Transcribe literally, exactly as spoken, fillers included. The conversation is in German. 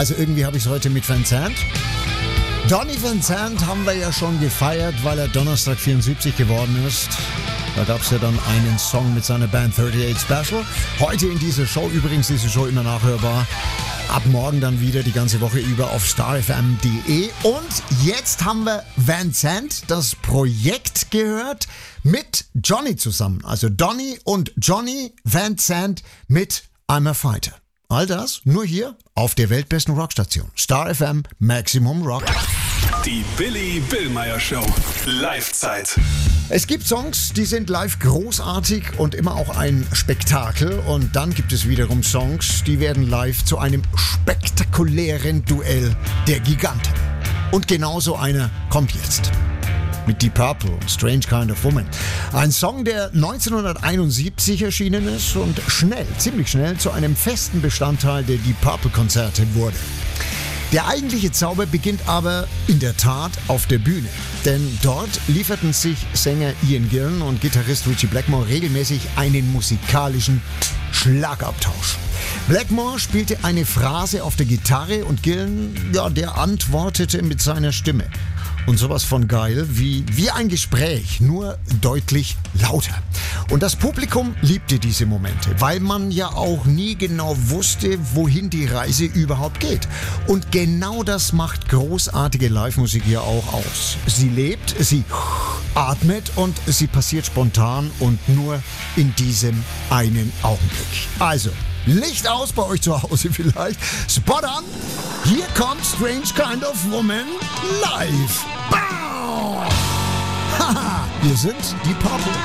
Also irgendwie habe ich es heute mit Van Zandt. Donny Van Zandt haben wir ja schon gefeiert, weil er Donnerstag vierundsiebzig geworden ist. Da gab es ja dann einen Song mit seiner Band thirty-eight Special. Heute in dieser Show, übrigens ist die Show immer nachhörbar. Ab morgen dann wieder die ganze Woche über auf star f m punkt d e. Und jetzt haben wir Van Zandt, das Projekt gehört, mit Johnny zusammen. Also Donny und Johnny Van Zandt mit I'm a Fighter. All das nur hier auf der weltbesten Rockstation. Star F M Maximum Rock. Die Billy Billmeyer Show. Live-Zeit. Es gibt Songs, die sind live großartig und immer auch ein Spektakel. Und dann gibt es wiederum Songs, die werden live zu einem spektakulären Duell der Giganten. Und genauso einer kommt jetzt. Mit Deep Purple und Strange Kind of Woman. Ein Song, der neunzehnhunderteinundsiebzig erschienen ist und schnell, ziemlich schnell zu einem festen Bestandteil der Deep Purple Konzerte wurde. Der eigentliche Zauber beginnt aber in der Tat auf der Bühne. Denn dort lieferten sich Sänger Ian Gillan und Gitarrist Ritchie Blackmore regelmäßig einen musikalischen Schlagabtausch. Blackmore spielte eine Phrase auf der Gitarre und Gillan, ja, der antwortete mit seiner Stimme. Und sowas von geil wie, wie ein Gespräch, nur deutlich lauter. Und das Publikum liebte diese Momente, weil man ja auch nie genau wusste, wohin die Reise überhaupt geht. Und genau das macht großartige Live-Musik ja auch aus. Sie lebt, sie atmet und sie passiert spontan und nur in diesem einen Augenblick. Also, Licht aus bei euch zu Hause vielleicht. Spot on. Hier kommt Strange Kind of Woman live. Bow! Haha, wir sind die Purple.